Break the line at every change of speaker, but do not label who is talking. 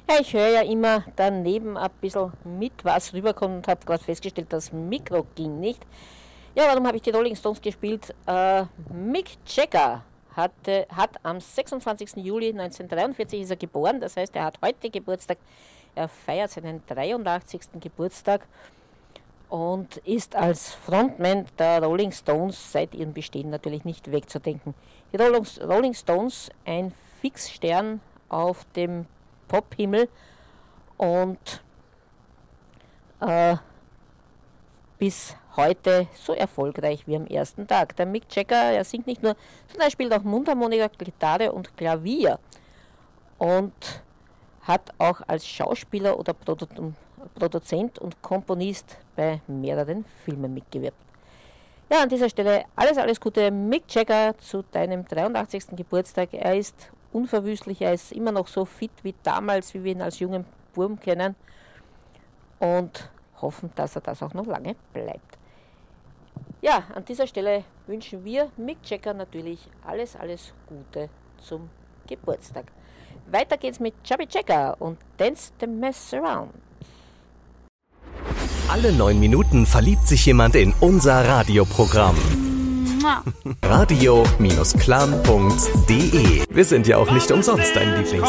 Ja, ich höre ja immer daneben ein bisschen mit, was rüberkommt und habe gerade festgestellt, das Mikro ging nicht. Ja, warum habe ich die Rolling Stones gespielt? Mick Jagger hat am 26. Juli 1943 ist er geboren, das heißt, er hat heute Geburtstag. Er feiert seinen 83. Geburtstag und ist als Frontman der Rolling Stones seit ihrem Bestehen natürlich nicht wegzudenken. Die Rolling Stones, ein Fixstern auf dem Pophimmel und bis heute so erfolgreich wie am ersten Tag. Der Mick Jagger, er singt nicht nur, sondern er spielt auch Mundharmonika, Gitarre und Klavier und hat auch als Schauspieler oder Produzent und Komponist bei mehreren Filmen mitgewirkt. Ja, an dieser Stelle alles Gute, Mick Jagger, zu deinem 83. Geburtstag. Er ist unverwüstlich, er ist immer noch so fit wie damals, wie wir ihn als jungen Burm kennen und hoffen, dass er das auch noch lange bleibt. Ja, an dieser Stelle wünschen wir Mick Jagger natürlich alles Gute zum Geburtstag. Weiter geht's mit Chubby Checker und Dance the Mess Around.
Alle 9 Minuten verliebt sich jemand in unser Radioprogramm. Radio-clan.de. Wir sind ja auch nicht umsonst dein Lieblings.